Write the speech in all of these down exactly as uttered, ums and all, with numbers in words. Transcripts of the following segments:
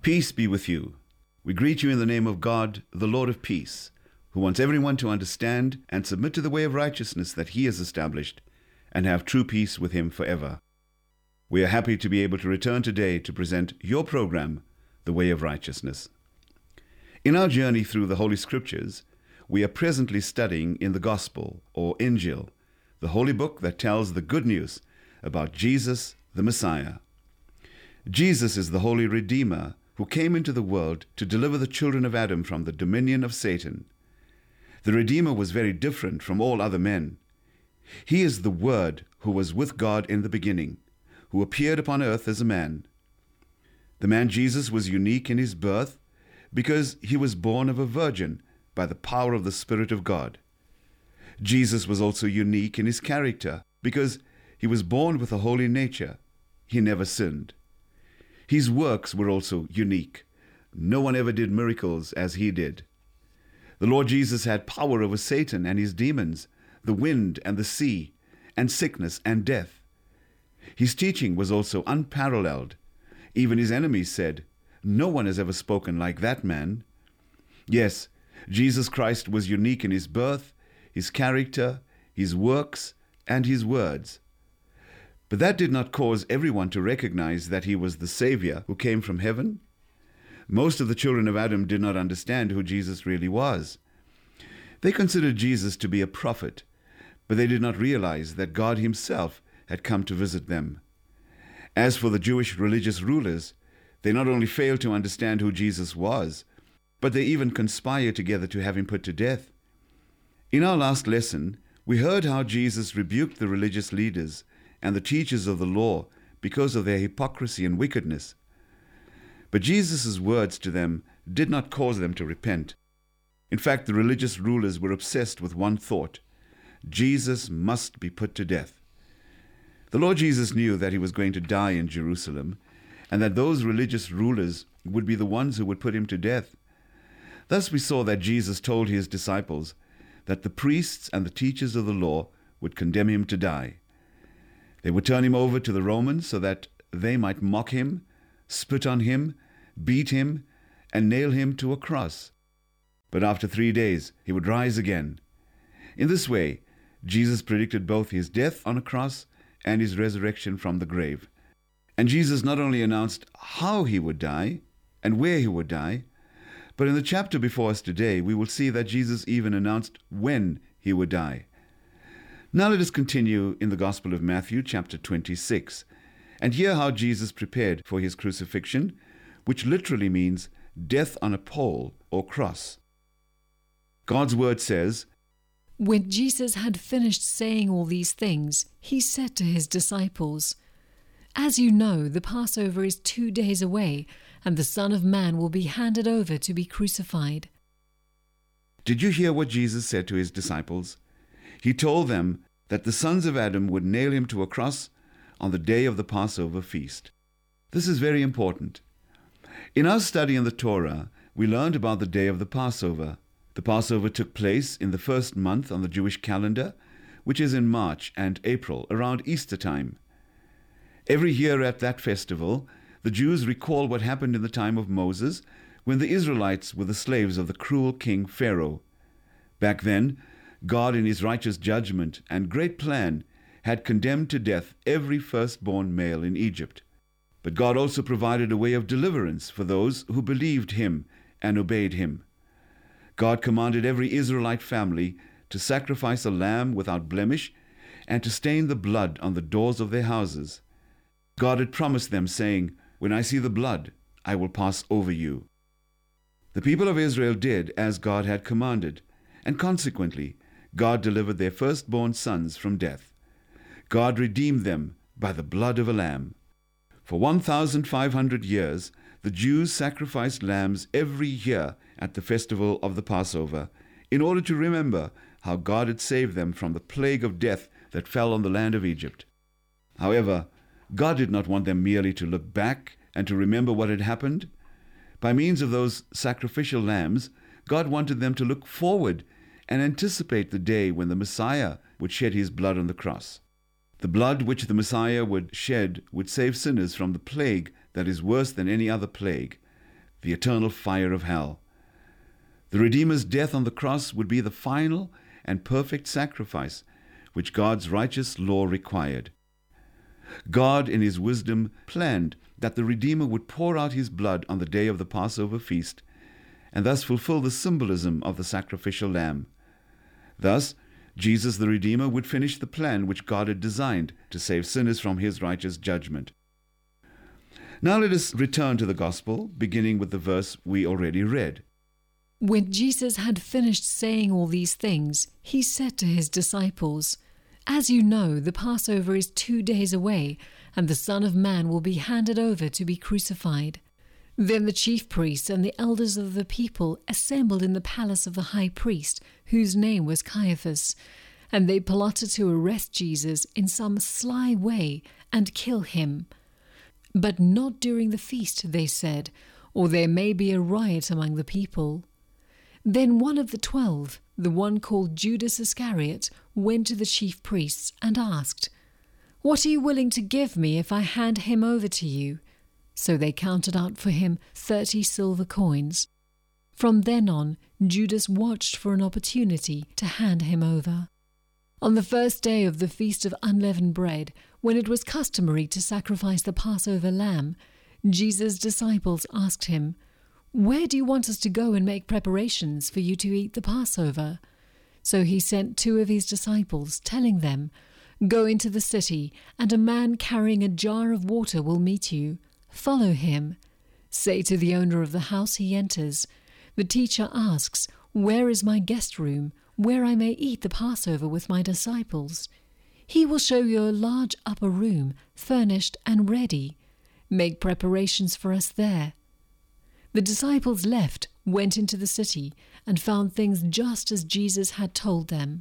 Peace be with you. We greet you in the name of God, the Lord of peace, who wants everyone to understand and submit to the way of righteousness that he has established and have true peace with him forever. We are happy to be able to return today to present your program, The Way of Righteousness. In our journey through the Holy Scriptures, we are presently studying in the Gospel, or Injil, the holy book that tells the good news about Jesus, the Messiah. Jesus is the Holy Redeemer who came into the world to deliver the children of Adam from the dominion of Satan. The Redeemer was very different from all other men. He is the Word who was with God in the beginning, who appeared upon earth as a man. The man Jesus was unique in his birth because he was born of a virgin by the power of the Spirit of God. Jesus was also unique in his character because he was born with a holy nature. He never sinned. His works were also unique. No one ever did miracles as he did. The Lord Jesus had power over Satan and his demons, the wind and the sea, and sickness and death. His teaching was also unparalleled. Even his enemies said, "No one has ever spoken like that man." Yes, Jesus Christ was unique in his birth, his character, his works, and his words. But that did not cause everyone to recognize that he was the Savior who came from heaven. Most of the children of Adam did not understand who Jesus really was. They considered Jesus to be a prophet, but they did not realize that God himself had come to visit them. As for the Jewish religious rulers, they not only failed to understand who Jesus was, but they even conspired together to have him put to death. In our last lesson, we heard how Jesus rebuked the religious leaders and the teachers of the law because of their hypocrisy and wickedness. But Jesus' words to them did not cause them to repent. In fact, the religious rulers were obsessed with one thought: Jesus must be put to death. The Lord Jesus knew that he was going to die in Jerusalem, and that those religious rulers would be the ones who would put him to death. Thus we saw that Jesus told his disciples that the priests and the teachers of the law would condemn him to die. They would turn him over to the Romans so that they might mock him, spit on him, beat him, and nail him to a cross. But after three days he would rise again. In this way, Jesus predicted both his death on a cross and his resurrection from the grave. And Jesus not only announced how he would die and where he would die, but in the chapter before us today, we will see that Jesus even announced when he would die. Now let us continue in the Gospel of Matthew, chapter twenty-six, and hear how Jesus prepared for his crucifixion, which literally means death on a pole or cross. God's word says, "When Jesus had finished saying all these things, he said to his disciples, 'As you know, the Passover is two days away, and the Son of Man will be handed over to be crucified.'" Did you hear what Jesus said to his disciples? He told them that the sons of Adam would nail him to a cross on the day of the Passover feast. This is very important. In our study in the Torah, we learned about the day of the Passover. The Passover took place in the first month on the Jewish calendar, which is in March and April, around Easter time. Every year at that festival, the Jews recall what happened in the time of Moses, when the Israelites were the slaves of the cruel king Pharaoh. Back then, God, in his righteous judgment and great plan, had condemned to death every firstborn male in Egypt. But God also provided a way of deliverance for those who believed him and obeyed him. God commanded every Israelite family to sacrifice a lamb without blemish and to stain the blood on the doors of their houses. God had promised them, saying, "When I see the blood, I will pass over you." The people of Israel did as God had commanded, and consequently, God delivered their firstborn sons from death. God redeemed them by the blood of a lamb. For one thousand five hundred years, the Jews sacrificed lambs every year at the festival of the Passover, in order to remember how God had saved them from the plague of death that fell on the land of Egypt. However, God did not want them merely to look back and to remember what had happened. By means of those sacrificial lambs, God wanted them to look forward and anticipate the day when the Messiah would shed his blood on the cross. The blood which the Messiah would shed would save sinners from the plague that is worse than any other plague. the eternal fire of hell. The Redeemer's death on the cross would be the final and perfect sacrifice which God's righteous law required. God, in his wisdom, planned that the Redeemer would pour out his blood on the day of the Passover feast, and thus fulfill the symbolism of the sacrificial lamb. Thus, Jesus the Redeemer would finish the plan which God had designed to save sinners from his righteous judgment. Now let us return to the Gospel, beginning with the verse we already read. When Jesus had finished saying all these things, he said to his disciples, "As you know, the Passover is two days away, and the Son of Man will be handed over to be crucified." Then the chief priests and the elders of the people assembled in the palace of the high priest, whose name was Caiaphas, and they plotted to arrest Jesus in some sly way and kill him. "But not during the feast," they said, "or there may be a riot among the people." Then one of the twelve, the one called Judas Iscariot, went to the chief priests and asked, "What are you willing to give me if I hand him over to you?" So they counted out for him thirty silver coins. From then on, Judas watched for an opportunity to hand him over. On the first day of the Feast of Unleavened Bread, when it was customary to sacrifice the Passover lamb, Jesus' disciples asked him, "Where do you want us to go and make preparations for you to eat the Passover?" So he sent two of his disciples, telling them, "Go into the city, and a man carrying a jar of water will meet you. Follow him. Say to the owner of the house he enters, 'The teacher asks, where is my guest room, where I may eat the Passover with my disciples?' He will show you a large upper room, furnished and ready. Make preparations for us there." The disciples left, went into the city, and found things just as Jesus had told them.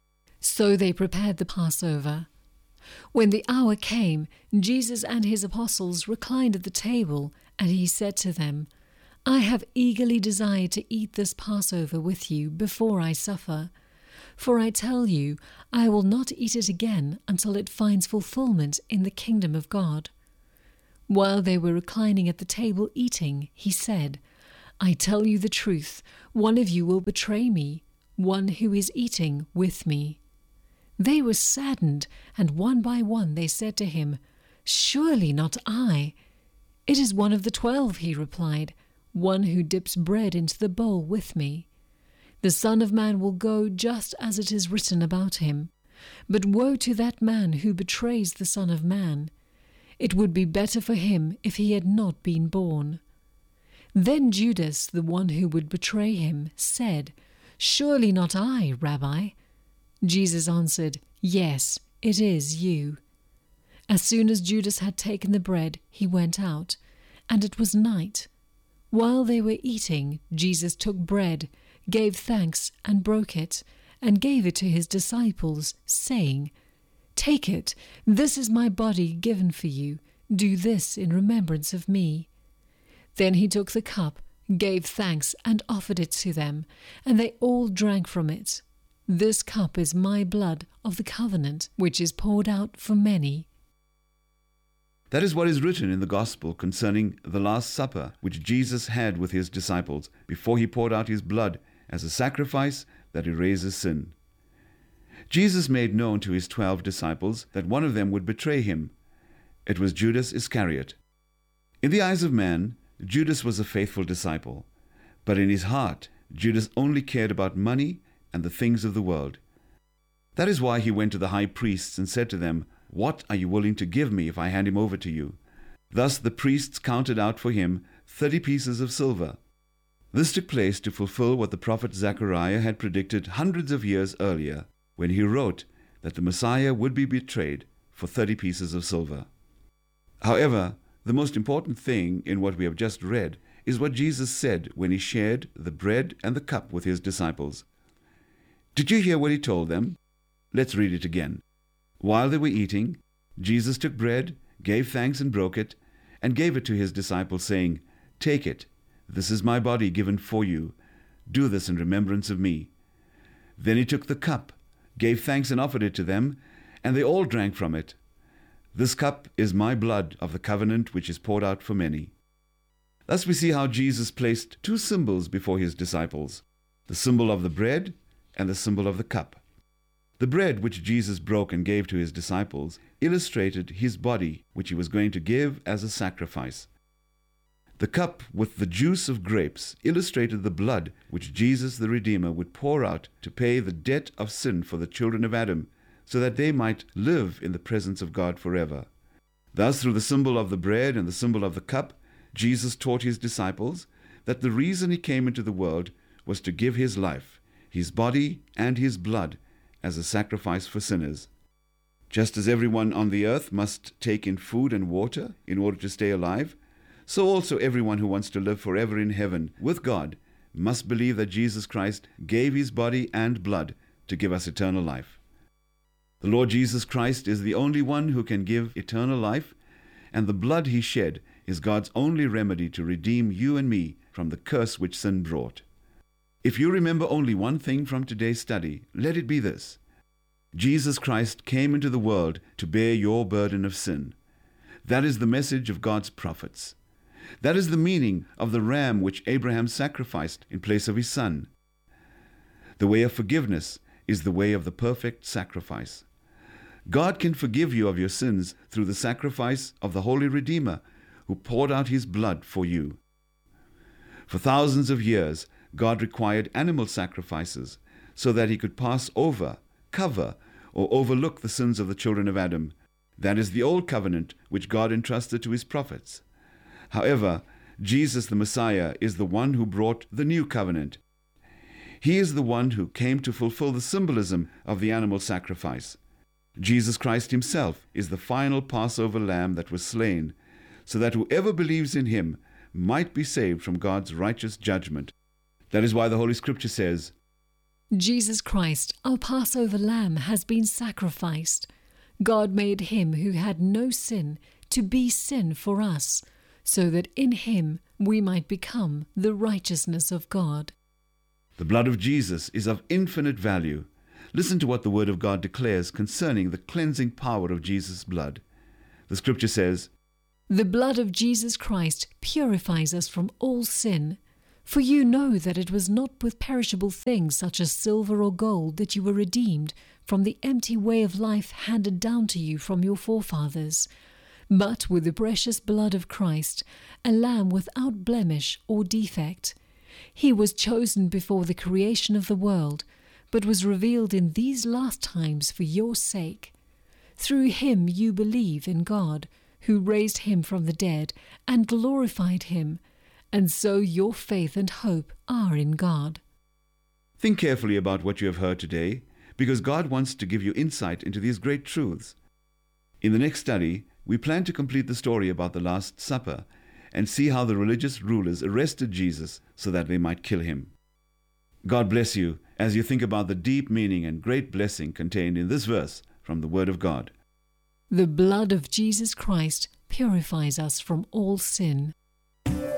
So they prepared the Passover. When the hour came, Jesus and his apostles reclined at the table, and he said to them, "I have eagerly desired to eat this Passover with you before I suffer. For I tell you, I will not eat it again until it finds fulfillment in the kingdom of God." While they were reclining at the table eating, he said, "I tell you the truth, one of you will betray me, one who is eating with me." They were saddened, and one by one they said to him, "Surely not I." "It is one of the twelve," he replied, "one who dips bread into the bowl with me. The Son of Man will go just as it is written about him. But woe to that man who betrays the Son of Man. It would be better for him if he had not been born." Then Judas, the one who would betray him, said, "Surely not I, Rabbi." Jesus answered, "Yes, it is you." As soon as Judas had taken the bread, he went out, and it was night. While they were eating, Jesus took bread, gave thanks, and broke it, and gave it to his disciples, saying, "Take it, this is my body given for you. Do this in remembrance of me." Then he took the cup, gave thanks, and offered it to them, and they all drank from it. "This cup is my blood of the covenant, which is poured out for many." That is what is written in the Gospel concerning the Last Supper which Jesus had with his disciples before he poured out his blood as a sacrifice that erases sin. Jesus made known to his twelve disciples that one of them would betray him. It was Judas Iscariot. In the eyes of man, Judas was a faithful disciple, but in his heart, Judas only cared about money and the things of the world. That is why he went to the high priests and said to them, "What are you willing to give me if I hand him over to you?" Thus the priests counted out for him thirty pieces of silver. This took place to fulfill what the prophet Zechariah had predicted hundreds of years earlier, when he wrote that the Messiah would be betrayed for thirty pieces of silver. However, the most important thing in what we have just read is what Jesus said when he shared the bread and the cup with his disciples. Did you hear what he told them? Let's read it again. While they were eating, Jesus took bread, gave thanks and broke it, and gave it to his disciples, saying, "Take it, this is my body given for you. Do this in remembrance of me." Then he took the cup, gave thanks and offered it to them, and they all drank from it. "This cup is my blood of the covenant which is poured out for many." Thus we see how Jesus placed two symbols before his disciples, the symbol of the bread and the symbol of the cup. The bread which Jesus broke and gave to his disciples illustrated his body, which he was going to give as a sacrifice. The cup with the juice of grapes illustrated the blood which Jesus the Redeemer would pour out to pay the debt of sin for the children of Adam, so that they might live in the presence of God forever. Thus, through the symbol of the bread and the symbol of the cup, Jesus taught his disciples that the reason he came into the world was to give his life, his body and his blood, as a sacrifice for sinners. Just as everyone on the earth must take in food and water in order to stay alive, so also everyone who wants to live forever in heaven with God must believe that Jesus Christ gave his body and blood to give us eternal life. The Lord Jesus Christ is the only one who can give eternal life, and the blood he shed is God's only remedy to redeem you and me from the curse which sin brought. If you remember only one thing from today's study, let it be this: Jesus Christ came into the world to bear your burden of sin. That is the message of God's prophets. That is the meaning of the ram which Abraham sacrificed in place of his son. The way of forgiveness is the way of the perfect sacrifice. God can forgive you of your sins through the sacrifice of the Holy Redeemer who poured out his blood for you. For thousands of years, God required animal sacrifices so that he could pass over, cover, or overlook the sins of the children of Adam. That is the old covenant which God entrusted to his prophets. However, Jesus the Messiah is the one who brought the new covenant. He is the one who came to fulfill the symbolism of the animal sacrifice. Jesus Christ himself is the final Passover lamb that was slain, so that whoever believes in him might be saved from God's righteous judgment. That is why the Holy Scripture says, Jesus Christ, our Passover lamb, has been sacrificed. God made him who had no sin to be sin for us, so that in him we might become the righteousness of God. The blood of Jesus is of infinite value. Listen to what the Word of God declares concerning the cleansing power of Jesus' blood. The Scripture says, "The blood of Jesus Christ purifies us from all sin. For you know that it was not with perishable things such as silver or gold that you were redeemed from the empty way of life handed down to you from your forefathers, but with the precious blood of Christ, a lamb without blemish or defect. He was chosen before the creation of the world, but was revealed in these last times for your sake. Through him you believe in God, who raised him from the dead and glorified him, and so your faith and hope are in God." Think carefully about what you have heard today, because God wants to give you insight into these great truths. In the next study, we plan to complete the story about the Last Supper and see how the religious rulers arrested Jesus so that they might kill him. God bless you as you think about the deep meaning and great blessing contained in this verse from the Word of God. The blood of Jesus Christ purifies us from all sin.